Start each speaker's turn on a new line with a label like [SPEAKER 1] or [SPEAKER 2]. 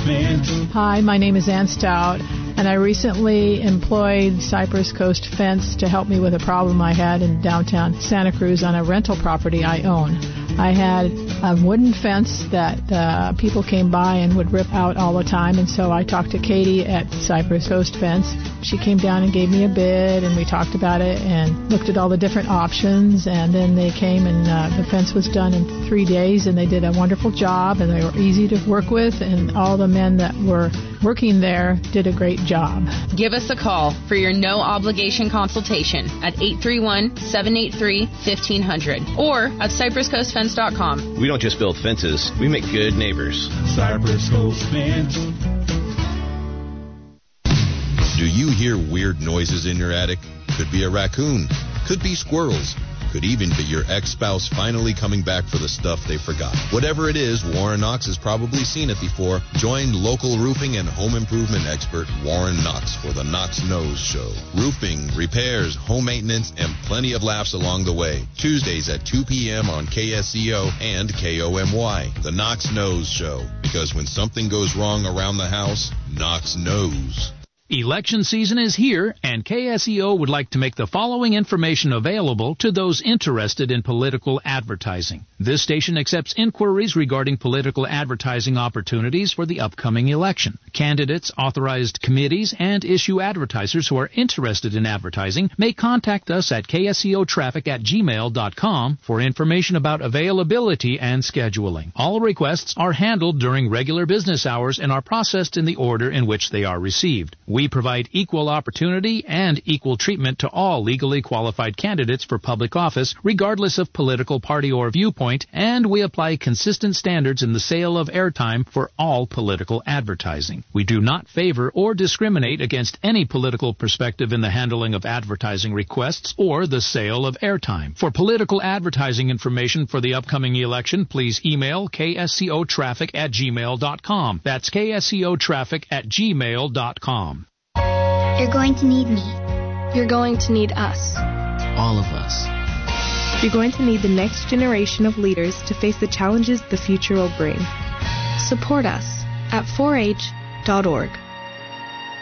[SPEAKER 1] Fence.
[SPEAKER 2] Hi, my name is Ann Stout, and I recently employed Cypress Coast Fence to help me with a problem I had in downtown Santa Cruz on a rental property I own. I had a wooden fence that people came by and would rip out all the time, and so I talked to Katie at Cypress Coast Fence. She came down and gave me a bid, and we talked about it and looked at all the different options, and then they came and the fence was done in 3 days, and they did a wonderful job, and they were easy to work with, and all the men that were working there did a great job.
[SPEAKER 3] Give us a call for your no-obligation consultation at 831-783-1500 or at CypressCoastFence.com.
[SPEAKER 4] We don't just build fences, we make good neighbors.
[SPEAKER 1] Cypress Coast Fence.
[SPEAKER 5] Do you hear weird noises in your attic? Could be a raccoon, could be squirrels, could even be your ex-spouse finally coming back for the stuff they forgot. Whatever it is, Warren Knox has probably seen it before. Join local roofing and home improvement expert Warren Knox for the Knox Knows Show. Roofing, repairs, home maintenance, and plenty of laughs along the way. Tuesdays at 2 p.m. on KSCO and KOMY. The Knox Knows Show. Because when something goes wrong around the house, Knox knows.
[SPEAKER 6] Election season is here, and KSEO would like to make the following information available to those interested in political advertising. This station accepts inquiries regarding political advertising opportunities for the upcoming election. Candidates, authorized committees, and issue advertisers who are interested in advertising may contact us at kseotraffic@gmail.com for information about availability and scheduling. All requests are handled during regular business hours and are processed in the order in which they are received. We provide equal opportunity and equal treatment to all legally qualified candidates for public office, regardless of political party or viewpoint, and we apply consistent standards in the sale of airtime for all political advertising. We do not favor or discriminate against any political perspective in the handling of advertising requests or the sale of airtime. For political advertising information for the upcoming election, please email kscotraffic@gmail.com. That's kscotraffic@gmail.com.
[SPEAKER 7] You're going to need me.
[SPEAKER 8] You're going to need us.
[SPEAKER 9] All of us.
[SPEAKER 8] You're going to need the next generation of leaders to face the challenges the future will bring. Support us at 4h.org.